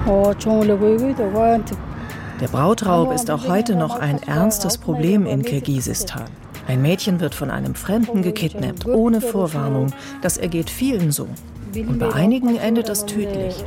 Der Brautraub ist auch heute noch ein ernstes Problem in Kirgisistan. Ein Mädchen wird von einem Fremden gekidnappt, ohne Vorwarnung. Das ergeht vielen so. Und bei einigen endet es tödlich.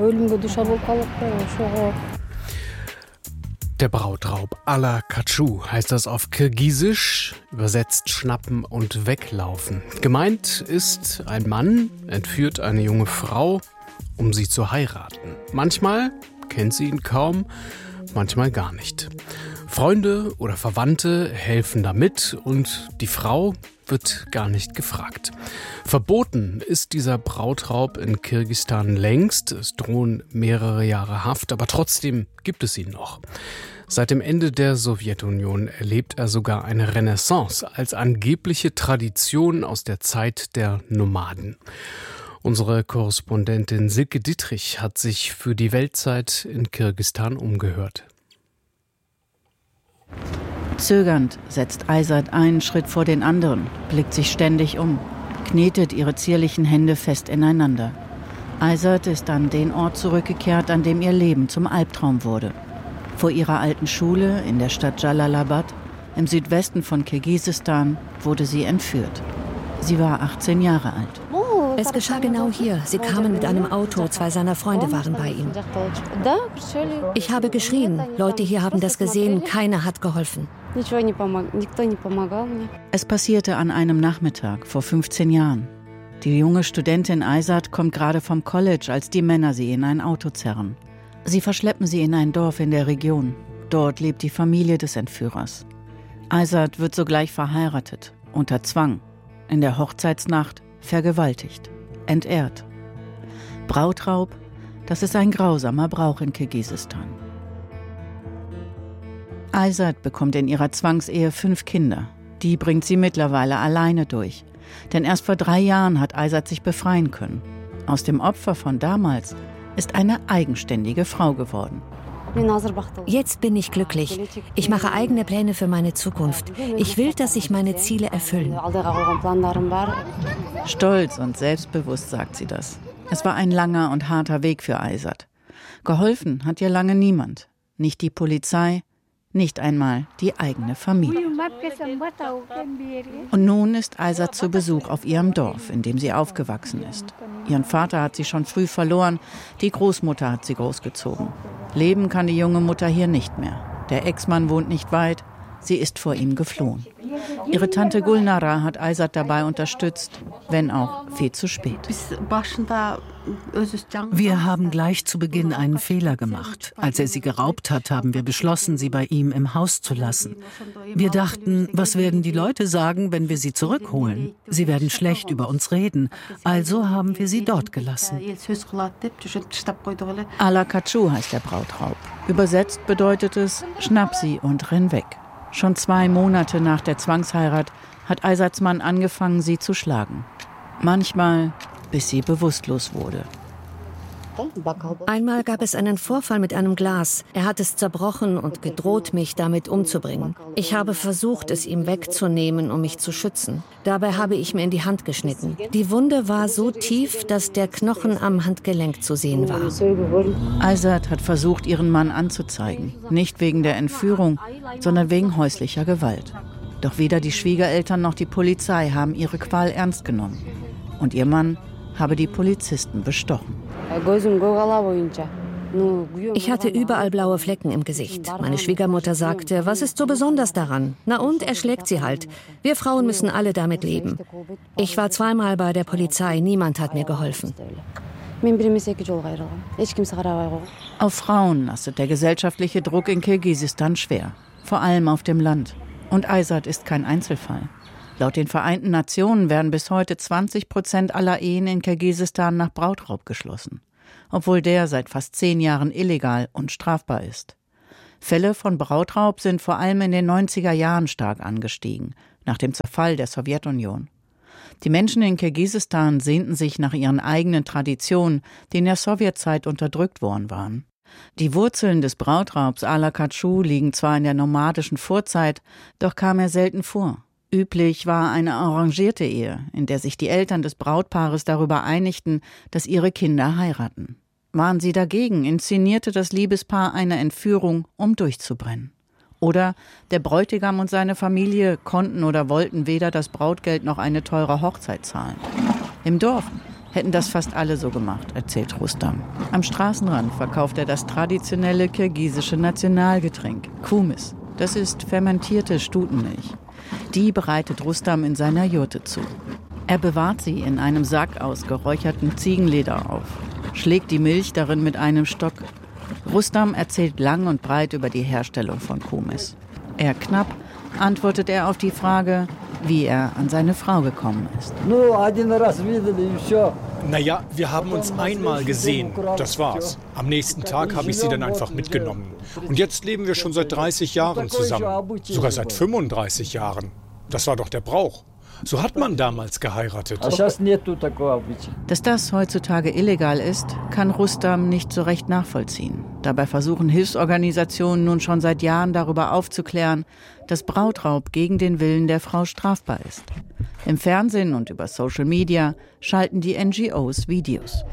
Der Brautraub Ala Kachu heißt das auf Kirgisisch, übersetzt schnappen und weglaufen. Gemeint ist, ein Mann entführt eine junge Frau, um sie zu heiraten. Manchmal kennt sie ihn kaum, manchmal gar nicht. Freunde oder Verwandte helfen damit und die Frau wird gar nicht gefragt. Verboten ist dieser Brautraub in Kirgisistan längst. Es drohen mehrere Jahre Haft, aber trotzdem gibt es ihn noch. Seit dem Ende der Sowjetunion erlebt er sogar eine Renaissance als angebliche Tradition aus der Zeit der Nomaden. Unsere Korrespondentin Silke Dittrich hat sich für die Weltzeit in Kirgisistan umgehört. Zögernd setzt Aysat einen Schritt vor den anderen, blickt sich ständig um, knetet ihre zierlichen Hände fest ineinander. Aysat ist an den Ort zurückgekehrt, an dem ihr Leben zum Albtraum wurde. Vor ihrer alten Schule in der Stadt Jalalabad, im Südwesten von Kirgisistan, wurde sie entführt. Sie war 18 Jahre alt. Es geschah genau hier. Sie kamen mit einem Auto, 2 seiner Freunde waren bei ihm. Ich habe geschrien. Leute hier haben das gesehen, keiner hat geholfen. Es passierte an einem Nachmittag vor 15 Jahren. Die junge Studentin Aysat kommt gerade vom College, als die Männer sie in ein Auto zerren. Sie verschleppen sie in ein Dorf in der Region. Dort lebt die Familie des Entführers. Aysat wird sogleich verheiratet, unter Zwang. In der Hochzeitsnacht vergewaltigt, entehrt. Brautraub, das ist ein grausamer Brauch in Kirgisistan. Aysat bekommt in ihrer Zwangsehe 5 Kinder. Die bringt sie mittlerweile alleine durch. Denn erst vor 3 Jahren hat Aysat sich befreien können. Aus dem Opfer von damals ist eine eigenständige Frau geworden. Jetzt bin ich glücklich. Ich mache eigene Pläne für meine Zukunft. Ich will, dass sich meine Ziele erfüllen. Stolz und selbstbewusst sagt sie das. Es war ein langer und harter Weg für Aysat. Geholfen hat ihr lange niemand. Nicht die Polizei, nicht einmal die eigene Familie. Und nun ist Aysat zu Besuch auf ihrem Dorf, in dem sie aufgewachsen ist. Ihren Vater hat sie schon früh verloren, die Großmutter hat sie großgezogen. Leben kann die junge Mutter hier nicht mehr. Der Ex-Mann wohnt nicht weit, sie ist vor ihm geflohen. Ihre Tante Gulnara hat Aysat dabei unterstützt, wenn auch viel zu spät. Wir haben gleich zu Beginn einen Fehler gemacht. Als er sie geraubt hat, haben wir beschlossen, sie bei ihm im Haus zu lassen. Wir dachten, was werden die Leute sagen, wenn wir sie zurückholen? Sie werden schlecht über uns reden. Also haben wir sie dort gelassen. Ala Kachu heißt der Brautraub. Übersetzt bedeutet es, schnapp sie und renn weg. Schon 2 Monate nach der Zwangsheirat hat Aysats Mann angefangen, sie zu schlagen. Manchmal, bis sie bewusstlos wurde. Einmal gab es einen Vorfall mit einem Glas. Er hat es zerbrochen und gedroht, mich damit umzubringen. Ich habe versucht, es ihm wegzunehmen, um mich zu schützen. Dabei habe ich mir in die Hand geschnitten. Die Wunde war so tief, dass der Knochen am Handgelenk zu sehen war. Aysat hat versucht, ihren Mann anzuzeigen. Nicht wegen der Entführung, sondern wegen häuslicher Gewalt. Doch weder die Schwiegereltern noch die Polizei haben ihre Qual ernst genommen. Und ihr Mann habe die Polizisten bestochen. Ich hatte überall blaue Flecken im Gesicht. Meine Schwiegermutter sagte, was ist so besonders daran? Na und, er schlägt sie halt. Wir Frauen müssen alle damit leben. Ich war 2-mal bei der Polizei, niemand hat mir geholfen. Auf Frauen lastet der gesellschaftliche Druck in Kirgisistan schwer, vor allem auf dem Land. Und Aysat ist kein Einzelfall. Laut den Vereinten Nationen werden bis heute 20% aller Ehen in Kirgisistan nach Brautraub geschlossen, obwohl der seit fast 10 Jahren illegal und strafbar ist. Fälle von Brautraub sind vor allem in den 90er Jahren stark angestiegen, nach dem Zerfall der Sowjetunion. Die Menschen in Kirgisistan sehnten sich nach ihren eigenen Traditionen, die in der Sowjetzeit unterdrückt worden waren. Die Wurzeln des Brautraubs Ala Kachu liegen zwar in der nomadischen Vorzeit, doch kam er selten vor. Üblich war eine arrangierte Ehe, in der sich die Eltern des Brautpaares darüber einigten, dass ihre Kinder heiraten. Waren sie dagegen, inszenierte das Liebespaar eine Entführung, um durchzubrennen. Oder der Bräutigam und seine Familie konnten oder wollten weder das Brautgeld noch eine teure Hochzeit zahlen. Im Dorf hätten das fast alle so gemacht, erzählt Rustam. Am Straßenrand verkauft er das traditionelle kirgisische Nationalgetränk, Kumis. Das ist fermentierte Stutenmilch. Die bereitet Rustam in seiner Jurte zu. Er bewahrt sie in einem Sack aus geräuchertem Ziegenleder auf, schlägt die Milch darin mit einem Stock. Rustam erzählt lang und breit über die Herstellung von Kumis. Eher knapp antwortet er auf die Frage, wie er an seine Frau gekommen ist. Naja, wir haben uns einmal gesehen, das war's. Am nächsten Tag habe ich sie dann einfach mitgenommen. Und jetzt leben wir schon seit 30 Jahren zusammen, sogar seit 35 Jahren. Das war doch der Brauch. So hat man damals geheiratet. Dass das heutzutage illegal ist, kann Rustam nicht so recht nachvollziehen. Dabei versuchen Hilfsorganisationen nun schon seit Jahren darüber aufzuklären, dass Brautraub gegen den Willen der Frau strafbar ist. Im Fernsehen und über Social Media schalten die NGOs Videos.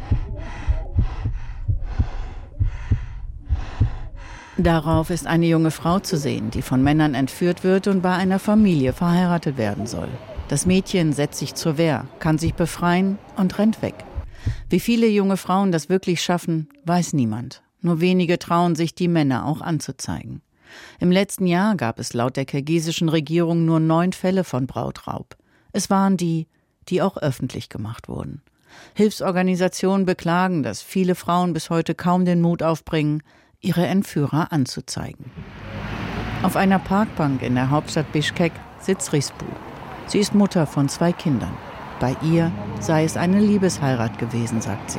Darauf ist eine junge Frau zu sehen, die von Männern entführt wird und bei einer Familie verheiratet werden soll. Das Mädchen setzt sich zur Wehr, kann sich befreien und rennt weg. Wie viele junge Frauen das wirklich schaffen, weiß niemand. Nur wenige trauen sich, die Männer auch anzuzeigen. Im letzten Jahr gab es laut der kirgisischen Regierung nur 9 Fälle von Brautraub. Es waren die auch öffentlich gemacht wurden. Hilfsorganisationen beklagen, dass viele Frauen bis heute kaum den Mut aufbringen, ihre Entführer anzuzeigen. Auf einer Parkbank in der Hauptstadt Bischkek sitzt Rispu. Sie ist Mutter von 2 Kindern. Bei ihr sei es eine Liebesheirat gewesen, sagt sie.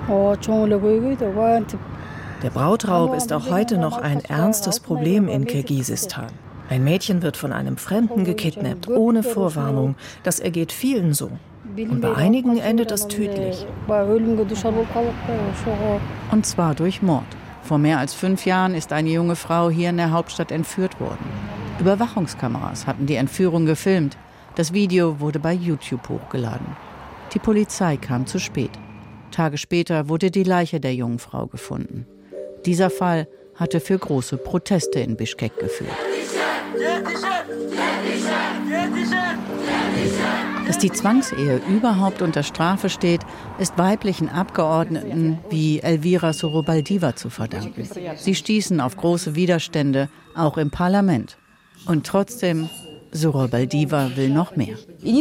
Der Brautraub ist auch heute noch ein ernstes Problem in Kirgisistan. Ein Mädchen wird von einem Fremden gekidnappt, ohne Vorwarnung. Das ergeht vielen so. Und bei einigen endet es tödlich. Und zwar durch Mord. Vor mehr als 5 Jahren ist eine junge Frau hier in der Hauptstadt entführt worden. Überwachungskameras hatten die Entführung gefilmt. Das Video wurde bei YouTube hochgeladen. Die Polizei kam zu spät. Tage später wurde die Leiche der jungen Frau gefunden. Dieser Fall hatte für große Proteste in Bischkek geführt. Dass die Zwangsehe überhaupt unter Strafe steht, ist weiblichen Abgeordneten wie Elvira Sorobaldiva zu verdanken. Sie stießen auf große Widerstände, auch im Parlament. Und trotzdem, Sorobaldiva will noch mehr.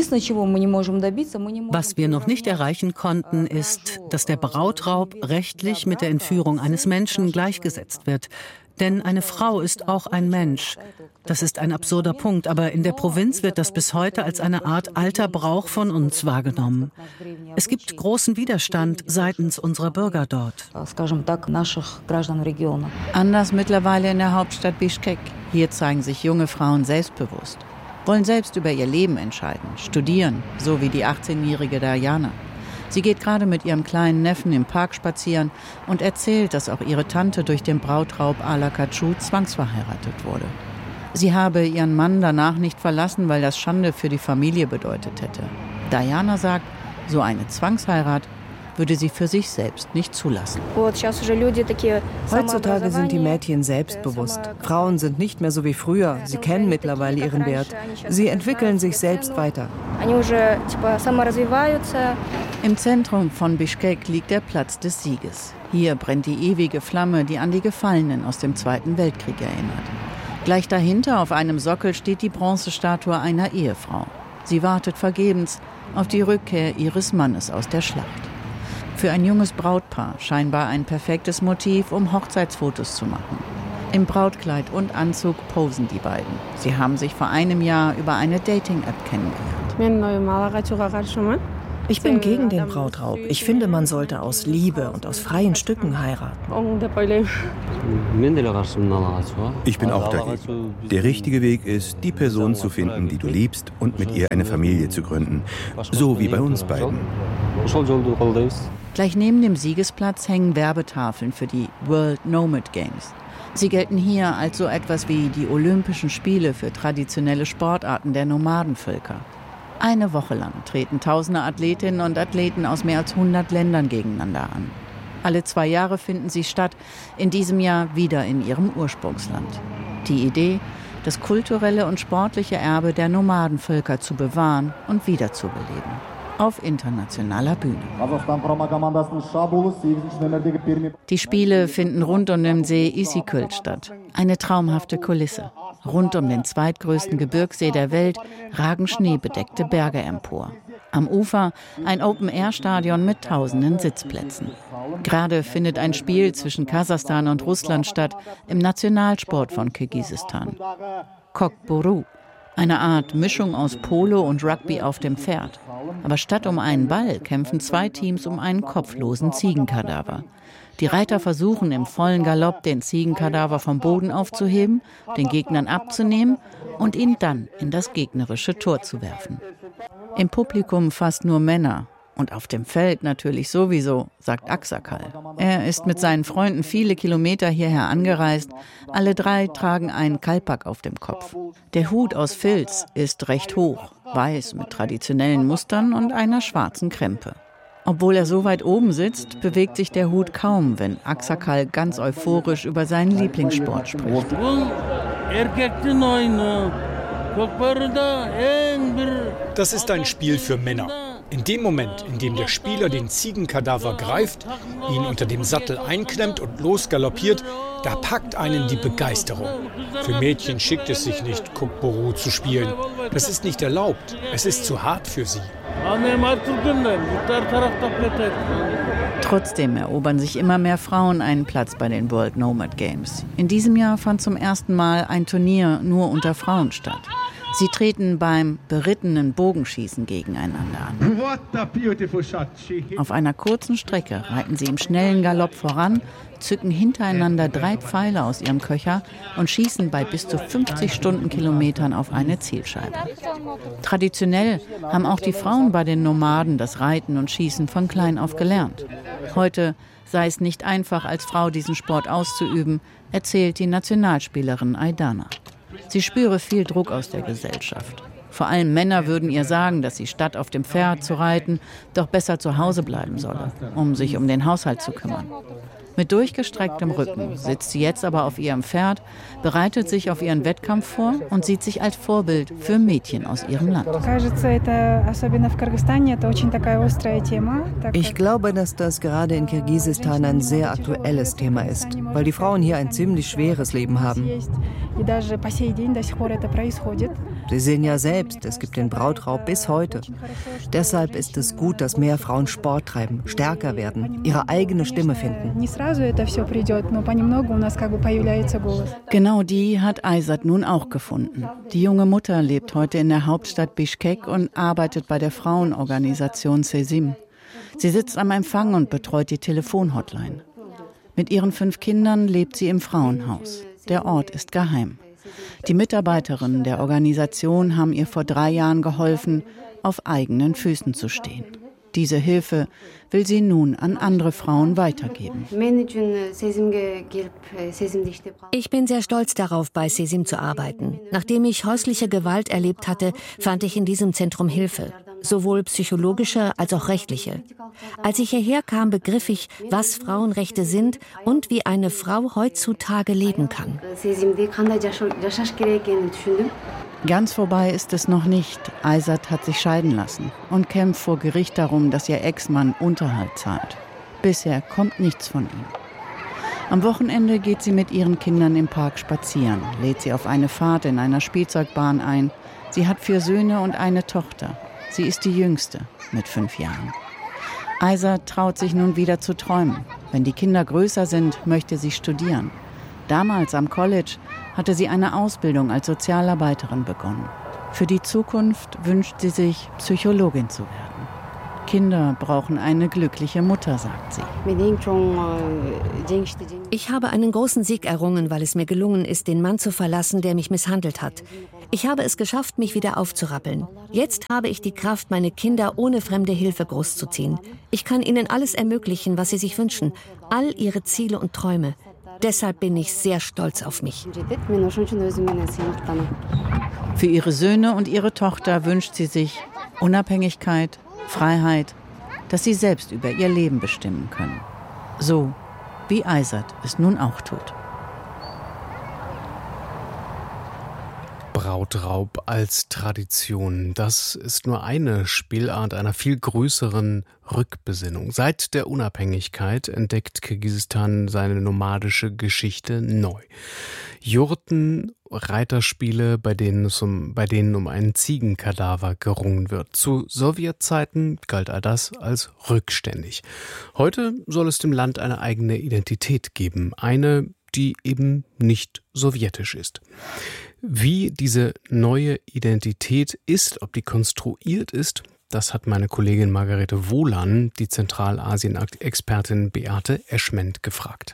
Was wir noch nicht erreichen konnten, ist, dass der Brautraub rechtlich mit der Entführung eines Menschen gleichgesetzt wird. Denn eine Frau ist auch ein Mensch. Das ist ein absurder Punkt, aber in der Provinz wird das bis heute als eine Art alter Brauch von uns wahrgenommen. Es gibt großen Widerstand seitens unserer Bürger dort. Anders mittlerweile in der Hauptstadt Bischkek. Hier zeigen sich junge Frauen selbstbewusst, wollen selbst über ihr Leben entscheiden, studieren, so wie die 18-jährige Dayana. Sie geht gerade mit ihrem kleinen Neffen im Park spazieren und erzählt, dass auch ihre Tante durch den Brautraub Alakachu zwangsverheiratet wurde. Sie habe ihren Mann danach nicht verlassen, weil das Schande für die Familie bedeutet hätte. Dayana sagt, so eine Zwangsheirat würde sie für sich selbst nicht zulassen. Heutzutage sind die Mädchen selbstbewusst. Frauen sind nicht mehr so wie früher. Sie kennen mittlerweile ihren Wert. Sie entwickeln sich selbst weiter. Im Zentrum von Bischkek liegt der Platz des Sieges. Hier brennt die ewige Flamme, die an die Gefallenen aus dem Zweiten Weltkrieg erinnert. Gleich dahinter auf einem Sockel steht die Bronzestatue einer Ehefrau. Sie wartet vergebens auf die Rückkehr ihres Mannes aus der Schlacht. Für ein junges Brautpaar scheinbar ein perfektes Motiv, um Hochzeitsfotos zu machen. Im Brautkleid und Anzug posen die beiden. Sie haben sich vor einem Jahr über eine Dating-App kennengelernt. Ich bin gegen den Brautraub. Ich finde, man sollte aus Liebe und aus freien Stücken heiraten. Ich bin auch dagegen. Der richtige Weg ist, die Person zu finden, die du liebst, und mit ihr eine Familie zu gründen. So wie bei uns beiden. Gleich neben dem Siegesplatz hängen Werbetafeln für die World Nomad Games. Sie gelten hier als so etwas wie die Olympischen Spiele für traditionelle Sportarten der Nomadenvölker. Eine Woche lang treten tausende Athletinnen und Athleten aus mehr als 100 Ländern gegeneinander an. Alle 2 Jahre finden sie statt, in diesem Jahr wieder in ihrem Ursprungsland. Die Idee, das kulturelle und sportliche Erbe der Nomadenvölker zu bewahren und wiederzubeleben. Auf internationaler Bühne. Die Spiele finden rund um den See Isykyl statt. Eine traumhafte Kulisse. Rund um den zweitgrößten Gebirgssee der Welt ragen schneebedeckte Berge empor. Am Ufer ein Open-Air-Stadion mit tausenden Sitzplätzen. Gerade findet ein Spiel zwischen Kasachstan und Russland statt, im Nationalsport von Kirgisistan. Kokboru, eine Art Mischung aus Polo und Rugby auf dem Pferd. Aber statt um einen Ball kämpfen 2 Teams um einen kopflosen Ziegenkadaver. Die Reiter versuchen im vollen Galopp, den Ziegenkadaver vom Boden aufzuheben, den Gegnern abzunehmen und ihn dann in das gegnerische Tor zu werfen. Im Publikum fast nur Männer. Und auf dem Feld natürlich sowieso, sagt Aksakal. Er ist mit seinen Freunden viele Kilometer hierher angereist. Alle 3 tragen einen Kalpak auf dem Kopf. Der Hut aus Filz ist recht hoch, weiß mit traditionellen Mustern und einer schwarzen Krempe. Obwohl er so weit oben sitzt, bewegt sich der Hut kaum, wenn Aksakal ganz euphorisch über seinen Lieblingssport spricht. Das ist ein Spiel für Männer. In dem Moment, in dem der Spieler den Ziegenkadaver greift, ihn unter dem Sattel einklemmt und losgaloppiert, da packt einen die Begeisterung. Für Mädchen schickt es sich nicht, Kokboru zu spielen. Das ist nicht erlaubt. Es ist zu hart für sie. Trotzdem erobern sich immer mehr Frauen einen Platz bei den World Nomad Games. In diesem Jahr fand zum ersten Mal ein Turnier nur unter Frauen statt. Sie treten beim berittenen Bogenschießen gegeneinander an. Auf einer kurzen Strecke reiten sie im schnellen Galopp voran, zücken hintereinander 3 Pfeile aus ihrem Köcher und schießen bei bis zu 50 Stundenkilometern auf eine Zielscheibe. Traditionell haben auch die Frauen bei den Nomaden das Reiten und Schießen von klein auf gelernt. Heute sei es nicht einfach, als Frau diesen Sport auszuüben, erzählt die Nationalspielerin Aidana. Sie spüre viel Druck aus der Gesellschaft. Vor allem Männer würden ihr sagen, dass sie statt auf dem Pferd zu reiten, doch besser zu Hause bleiben solle, um sich um den Haushalt zu kümmern. Mit durchgestrecktem Rücken sitzt sie jetzt aber auf ihrem Pferd, bereitet sich auf ihren Wettkampf vor und sieht sich als Vorbild für Mädchen aus ihrem Land. Ich glaube, dass das gerade in Kirgisistan ein sehr aktuelles Thema ist, weil die Frauen hier ein ziemlich schweres Leben haben. Sie sehen ja selbst, es gibt den Brautraub bis heute. Deshalb ist es gut, dass mehr Frauen Sport treiben, stärker werden, ihre eigene Stimme finden. Genau die hat Aysat nun auch gefunden. Die junge Mutter lebt heute in der Hauptstadt Bischkek und arbeitet bei der Frauenorganisation Sesim. Sie sitzt am Empfang und betreut die Telefonhotline. Mit ihren 5 Kindern lebt sie im Frauenhaus. Der Ort ist geheim. Die Mitarbeiterinnen der Organisation haben ihr vor 3 Jahren geholfen, auf eigenen Füßen zu stehen. Diese Hilfe will sie nun an andere Frauen weitergeben. Ich bin sehr stolz darauf, bei Sesim zu arbeiten. Nachdem ich häusliche Gewalt erlebt hatte, fand ich in diesem Zentrum Hilfe. Sowohl psychologische als auch rechtliche. Als ich hierher kam, begriff ich, was Frauenrechte sind und wie eine Frau heutzutage leben kann. Ganz vorbei ist es noch nicht. Aysat hat sich scheiden lassen und kämpft vor Gericht darum, dass ihr Ex-Mann Unterhalt zahlt. Bisher kommt nichts von ihm. Am Wochenende geht sie mit ihren Kindern im Park spazieren, lädt sie auf eine Fahrt in einer Spielzeugbahn ein. Sie hat 4 Söhne und eine Tochter. Sie ist die Jüngste mit 5 Jahren. Aysat traut sich nun wieder zu träumen. Wenn die Kinder größer sind, möchte sie studieren. Damals am College hatte sie eine Ausbildung als Sozialarbeiterin begonnen. Für die Zukunft wünscht sie sich, Psychologin zu werden. Kinder brauchen eine glückliche Mutter, sagt sie. Ich habe einen großen Sieg errungen, weil es mir gelungen ist, den Mann zu verlassen, der mich misshandelt hat. Ich habe es geschafft, mich wieder aufzurappeln. Jetzt habe ich die Kraft, meine Kinder ohne fremde Hilfe großzuziehen. Ich kann ihnen alles ermöglichen, was sie sich wünschen, all ihre Ziele und Träume. Deshalb bin ich sehr stolz auf mich. Für ihre Söhne und ihre Tochter wünscht sie sich Unabhängigkeit, Freiheit, dass sie selbst über ihr Leben bestimmen können. So wie Aysat es nun auch tut. Brautraub als Tradition, das ist nur eine Spielart einer viel größeren Rückbesinnung. Seit der Unabhängigkeit entdeckt Kirgisistan seine nomadische Geschichte neu. Jurten, Reiterspiele, bei denen um einen Ziegenkadaver gerungen wird. Zu Sowjetzeiten galt all das als rückständig. Heute soll es dem Land eine eigene Identität geben, eine, die eben nicht sowjetisch ist. Wie diese neue Identität ist, ob die konstruiert ist, das hat meine Kollegin Margarete Wohlan, die Zentralasien-Expertin Beate Eschment, gefragt.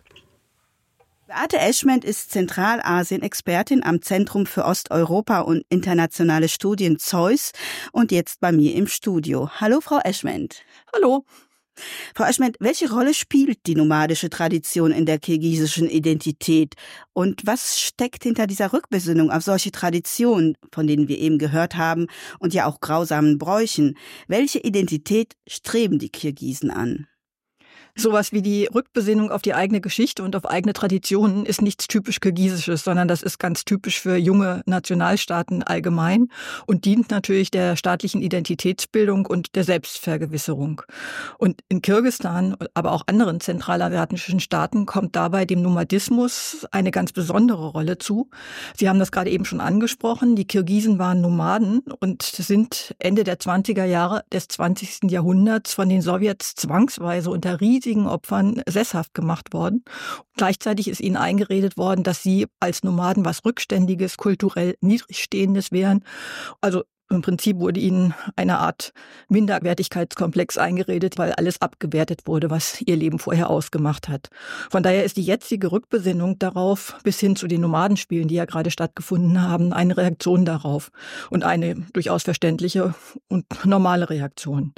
Beate Eschment ist Zentralasien-Expertin am Zentrum für Osteuropa und internationale Studien ZEUS und jetzt bei mir im Studio. Hallo, Frau Eschment. Hallo. Frau Eschment, welche Rolle spielt die nomadische Tradition in der kirgisischen Identität? Und was steckt hinter dieser Rückbesinnung auf solche Traditionen, von denen wir eben gehört haben, und ja auch grausamen Bräuchen? Welche Identität streben die Kirgisen an? Sowas wie die Rückbesinnung auf die eigene Geschichte und auf eigene Traditionen ist nichts typisch Kirgisisches, sondern das ist ganz typisch für junge Nationalstaaten allgemein und dient natürlich der staatlichen Identitätsbildung und der Selbstvergewisserung. Und in Kirgisistan, aber auch anderen zentralasiatischen Staaten kommt dabei dem Nomadismus eine ganz besondere Rolle zu. Sie haben das gerade eben schon angesprochen, die Kirgisen waren Nomaden und sind Ende der 20er Jahre des 20. Jahrhunderts von den Sowjets zwangsweise unter riesigen Opfern sesshaft gemacht worden. Gleichzeitig ist ihnen eingeredet worden, dass sie als Nomaden was Rückständiges, kulturell Niedrigstehendes wären. Also im Prinzip wurde ihnen eine Art Minderwertigkeitskomplex eingeredet, weil alles abgewertet wurde, was ihr Leben vorher ausgemacht hat. Von daher ist die jetzige Rückbesinnung darauf, bis hin zu den Nomadenspielen, die ja gerade stattgefunden haben, eine Reaktion darauf und eine durchaus verständliche und normale Reaktion.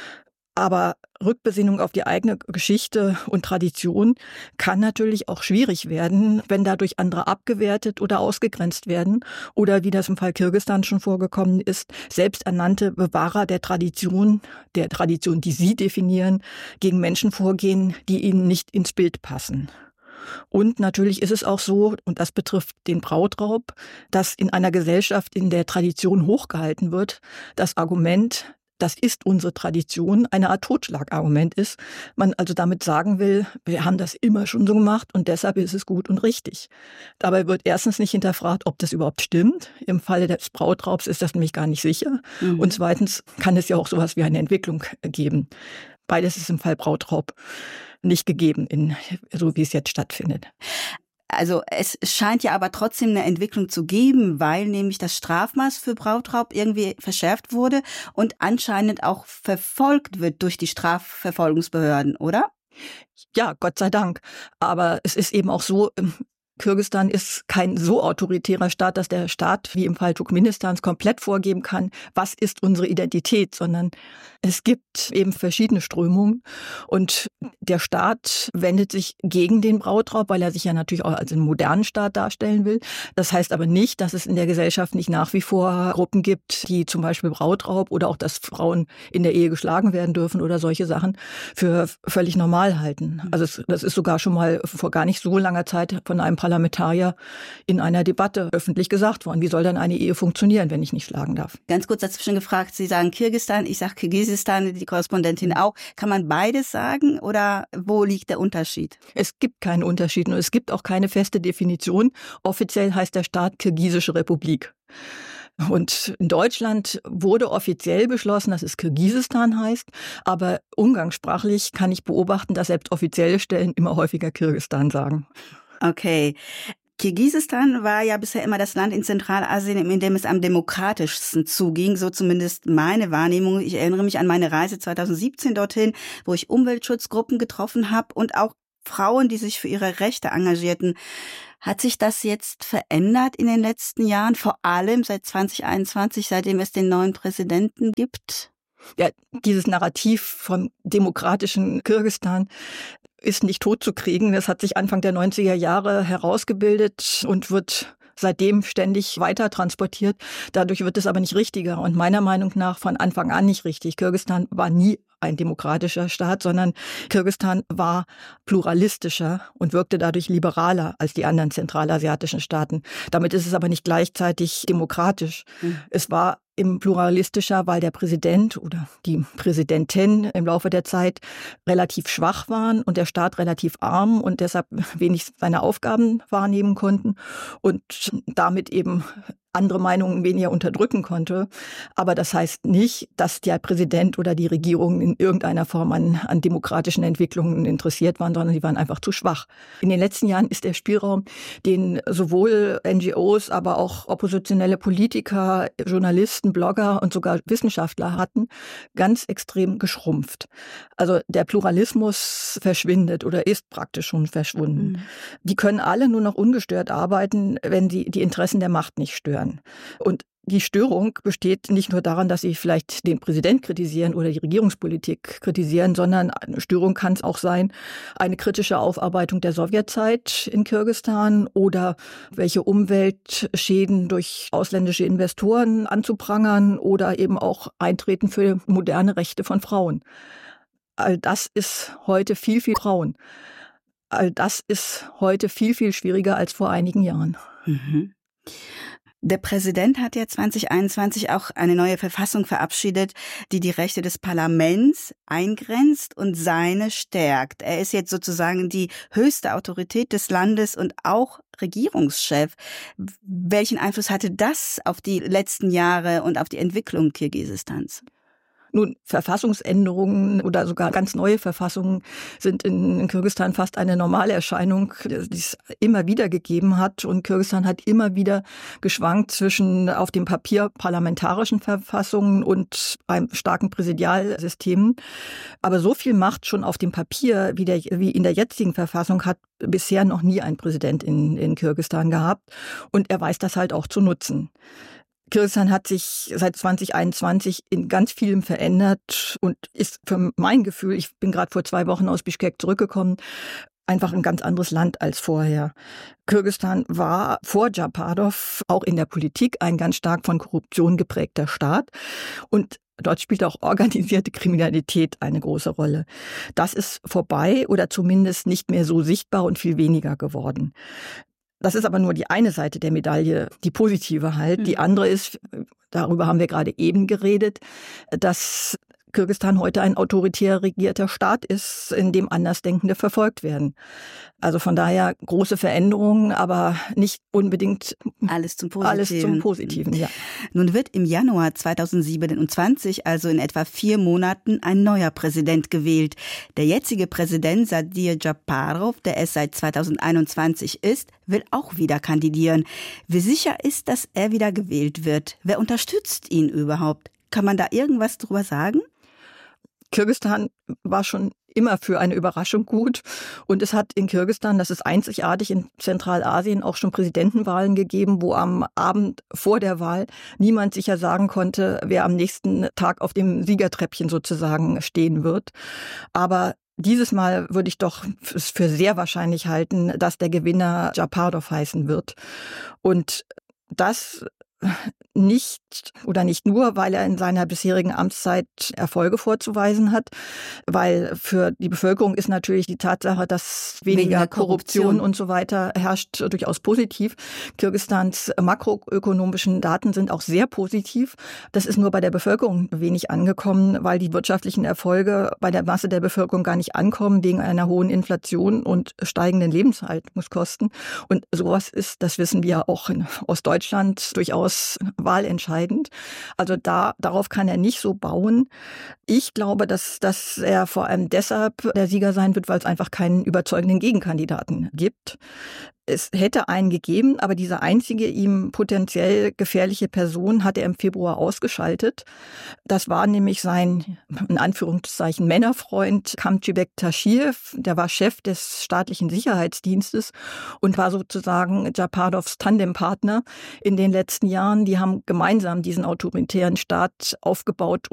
Aber Rückbesinnung auf die eigene Geschichte und Tradition kann natürlich auch schwierig werden, wenn dadurch andere abgewertet oder ausgegrenzt werden oder, wie das im Fall Kirgisistan schon vorgekommen ist, selbsternannte Bewahrer der Tradition, die sie definieren, gegen Menschen vorgehen, die ihnen nicht ins Bild passen. Und natürlich ist es auch so, und das betrifft den Brautraub, dass in einer Gesellschaft, in der Tradition hochgehalten wird, das Argument, das ist unsere Tradition, eine Art Totschlagargument ist. Man also damit sagen will, wir haben das immer schon so gemacht und deshalb ist es gut und richtig. Dabei wird erstens nicht hinterfragt, ob das überhaupt stimmt. Im Falle des Brautraubs ist das nämlich gar nicht sicher. Und zweitens kann es ja auch sowas wie eine Entwicklung geben. Beides ist im Fall Brautraub nicht gegeben, so wie es jetzt stattfindet. Also es scheint ja aber trotzdem eine Entwicklung zu geben, weil nämlich das Strafmaß für Brautraub irgendwie verschärft wurde und anscheinend auch verfolgt wird durch die Strafverfolgungsbehörden, oder? Ja, Gott sei Dank. Aber es ist eben auch so, Kirgisistan ist kein so autoritärer Staat, dass der Staat, wie im Fall Turkmenistans, komplett vorgeben kann, was ist unsere Identität, sondern es gibt eben verschiedene Strömungen und der Staat wendet sich gegen den Brautraub, weil er sich ja natürlich auch als einen modernen Staat darstellen will. Das heißt aber nicht, dass es in der Gesellschaft nicht nach wie vor Gruppen gibt, die zum Beispiel Brautraub oder auch, dass Frauen in der Ehe geschlagen werden dürfen oder solche Sachen für völlig normal halten. Also das ist sogar schon mal vor gar nicht so langer Zeit von einem Parlamentarier in einer Debatte öffentlich gesagt worden. Wie soll denn eine Ehe funktionieren, wenn ich nicht schlagen darf? Ganz kurz dazwischen gefragt, Sie sagen Kirgisistan, ich sage Kirgisistan, die Korrespondentin auch. Kann man beides sagen oder wo liegt der Unterschied? Es gibt keinen Unterschied und es gibt auch keine feste Definition. Offiziell heißt der Staat Kirgisische Republik. Und in Deutschland wurde offiziell beschlossen, dass es Kirgisistan heißt, aber umgangssprachlich kann ich beobachten, dass selbst offizielle Stellen immer häufiger Kirgisistan sagen. Okay. Kirgisistan war ja bisher immer das Land in Zentralasien, in dem es am demokratischsten zuging, so zumindest meine Wahrnehmung. Ich erinnere mich an meine Reise 2017 dorthin, wo ich Umweltschutzgruppen getroffen habe und auch Frauen, die sich für ihre Rechte engagierten. Hat sich das jetzt verändert in den letzten Jahren, vor allem seit 2021, seitdem es den neuen Präsidenten gibt? Ja, dieses Narrativ vom demokratischen Kirgisistan ist nicht totzukriegen. Das hat sich Anfang der 90er Jahre herausgebildet und wird seitdem ständig weiter transportiert. Dadurch wird es aber nicht richtiger und meiner Meinung nach von Anfang an nicht richtig. Kirgisistan war nie ein demokratischer Staat, sondern Kirgisistan war pluralistischer und wirkte dadurch liberaler als die anderen zentralasiatischen Staaten. Damit ist es aber nicht gleichzeitig demokratisch. Es war eben pluralistischer, weil der Präsident oder die Präsidentin im Laufe der Zeit relativ schwach waren und der Staat relativ arm und deshalb wenig seine Aufgaben wahrnehmen konnten und damit eben andere Meinungen weniger unterdrücken konnte. Aber das heißt nicht, dass der Präsident oder die Regierung in irgendeiner Form an demokratischen Entwicklungen interessiert waren, sondern sie waren einfach zu schwach. In den letzten Jahren ist der Spielraum, den sowohl NGOs, aber auch oppositionelle Politiker, Journalisten, Blogger und sogar Wissenschaftler hatten, ganz extrem geschrumpft. Also der Pluralismus verschwindet oder ist praktisch schon verschwunden. Die können alle nur noch ungestört arbeiten, wenn sie die Interessen der Macht nicht stören. Und die Störung besteht nicht nur daran, dass sie vielleicht den Präsident kritisieren oder die Regierungspolitik kritisieren, sondern eine Störung kann es auch sein, eine kritische Aufarbeitung der Sowjetzeit in Kirgisistan oder welche Umweltschäden durch ausländische Investoren anzuprangern oder eben auch Eintreten für moderne Rechte von Frauen. All das ist heute viel schwieriger als vor einigen Jahren. Der Präsident hat ja 2021 auch eine neue Verfassung verabschiedet, die die Rechte des Parlaments eingrenzt und seine stärkt. Er ist jetzt sozusagen die höchste Autorität des Landes und auch Regierungschef. Welchen Einfluss hatte das auf die letzten Jahre und auf die Entwicklung Kirgisistans? Nun, Verfassungsänderungen oder sogar ganz neue Verfassungen sind in Kirgisistan fast eine normale Erscheinung, die es immer wieder gegeben hat. Und Kirgisistan hat immer wieder geschwankt zwischen auf dem Papier parlamentarischen Verfassungen und einem starken Präsidialsystem. Aber so viel Macht schon auf dem Papier wie in der jetzigen Verfassung hat bisher noch nie ein Präsident in Kirgisistan gehabt. Und er weiß das halt auch zu nutzen. Kirgisistan hat sich seit 2021 in ganz vielem verändert und ist für mein Gefühl, ich bin gerade vor 2 Wochen aus Bischkek zurückgekommen, einfach ein ganz anderes Land als vorher. Kirgisistan war vor Japarov auch in der Politik ein ganz stark von Korruption geprägter Staat und dort spielt auch organisierte Kriminalität eine große Rolle. Das ist vorbei oder zumindest nicht mehr so sichtbar und viel weniger geworden. Das ist aber nur die eine Seite der Medaille, die positive halt. Die andere ist, darüber haben wir gerade eben geredet, dass Kirgisistan heute ein autoritär regierter Staat ist, in dem Andersdenkende verfolgt werden. Also von daher große Veränderungen, aber nicht unbedingt alles zum Positiven. Ja. Nun wird im Januar 2027, also in etwa 4 Monaten, ein neuer Präsident gewählt. Der jetzige Präsident Sadir Japarov, der es seit 2021 ist, will auch wieder kandidieren. Wie sicher ist, dass er wieder gewählt wird? Wer unterstützt ihn überhaupt? Kann man da irgendwas drüber sagen? Kirgisistan war schon immer für eine Überraschung gut. Und es hat in Kirgisistan, das ist einzigartig, in Zentralasien auch schon Präsidentenwahlen gegeben, wo am Abend vor der Wahl niemand sicher sagen konnte, wer am nächsten Tag auf dem Siegertreppchen sozusagen stehen wird. Aber dieses Mal würde ich doch es für sehr wahrscheinlich halten, dass der Gewinner Japarov heißen wird. Und das nicht nur, weil er in seiner bisherigen Amtszeit Erfolge vorzuweisen hat, weil für die Bevölkerung ist natürlich die Tatsache, dass weniger Korruption und so weiter herrscht, durchaus positiv. Kirgisistans makroökonomischen Daten sind auch sehr positiv. Das ist nur bei der Bevölkerung wenig angekommen, weil die wirtschaftlichen Erfolge bei der Masse der Bevölkerung gar nicht ankommen, wegen einer hohen Inflation und steigenden Lebenshaltungskosten. Und sowas ist, das wissen wir auch in Ostdeutschland, durchaus wahlentscheidend. Also darauf kann er nicht so bauen. Ich glaube, dass er vor allem deshalb der Sieger sein wird, weil es einfach keinen überzeugenden Gegenkandidaten gibt. Es hätte einen gegeben, aber diese einzige ihm potenziell gefährliche Person hat er im Februar ausgeschaltet. Das war nämlich sein, in Anführungszeichen, Männerfreund Kamchibek Tashiev. Der war Chef des staatlichen Sicherheitsdienstes und war sozusagen Japarovs Tandempartner in den letzten Jahren. Die haben gemeinsam diesen autoritären Staat aufgebaut